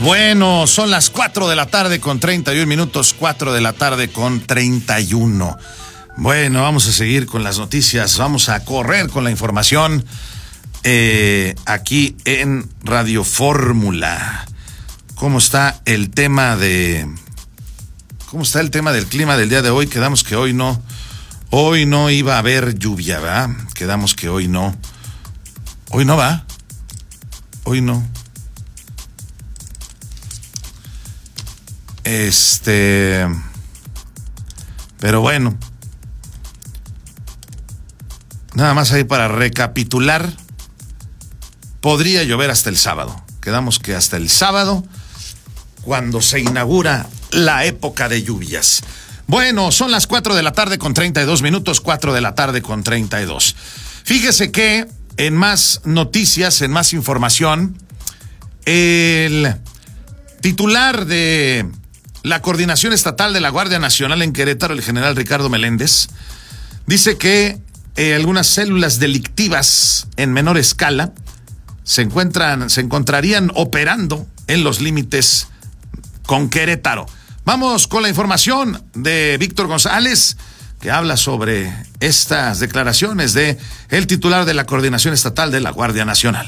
Bueno, son las 4 de la tarde con 31 minutos, 4 de la tarde con 31. Bueno, vamos a seguir con las noticias, vamos a correr con la información aquí en Radio Fórmula. ¿Cómo está el tema del clima del día de hoy? Quedamos que hoy no iba a haber lluvia, ¿verdad? Quedamos que hoy no. Hoy no va. Hoy no. Pero bueno. Nada más ahí para recapitular. Podría llover hasta el sábado. Quedamos que hasta el sábado, cuando se inaugura la época de lluvias. Bueno, son las 4 de la tarde con 32 minutos, 4 de la tarde con 32. Fíjese que en más noticias, en más información, el titular de la Coordinación Estatal de la Guardia Nacional en Querétaro, el general Ricardo Meléndez, dice que algunas células delictivas en menor escala se encontrarían operando en los límites con Querétaro. Vamos con la información de Víctor González, que habla sobre estas declaraciones de el titular de la Coordinación Estatal de la Guardia Nacional.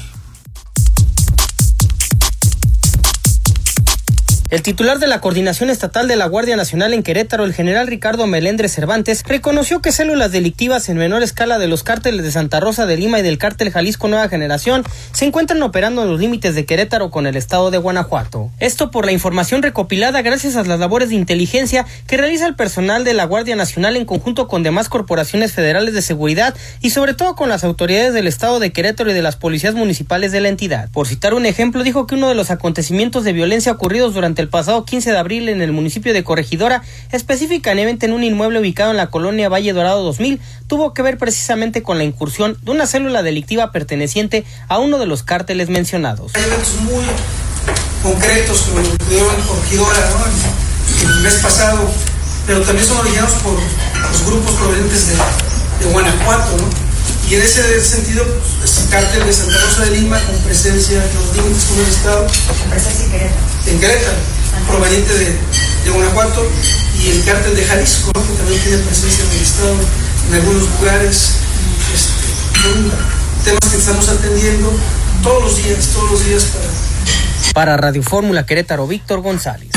El titular de la Coordinación Estatal de la Guardia Nacional en Querétaro, el general Ricardo Meléndez Cervantes, reconoció que células delictivas en menor escala de los cárteles de Santa Rosa de Lima y del cártel Jalisco Nueva Generación se encuentran operando en los límites de Querétaro con el estado de Guanajuato. Esto por la información recopilada gracias a las labores de inteligencia que realiza el personal de la Guardia Nacional en conjunto con demás corporaciones federales de seguridad y sobre todo con las autoridades del estado de Querétaro y de las policías municipales de la entidad. Por citar un ejemplo, dijo que uno de los acontecimientos de violencia ocurridos durante el pasado 15 de abril en el municipio de Corregidora, específicamente en un inmueble ubicado en la colonia Valle Dorado 2000, tuvo que ver precisamente con la incursión de una célula delictiva perteneciente a uno de los cárteles mencionados. Hay eventos muy concretos como lo que ocurrió en Corregidora, ¿no? El mes pasado, pero también son originados por los grupos provenientes de Guanajuato, ¿no? Y en ese sentido, pues, el cártel de Santa Rosa de Lima, con presencia en los límites con el estado, en Querétaro, proveniente de Guanajuato, y el cártel de Jalisco, ¿no? Que también tiene presencia en el estado, en algunos lugares. Son temas que estamos atendiendo todos los días. Para Radio Fórmula Querétaro, Víctor González.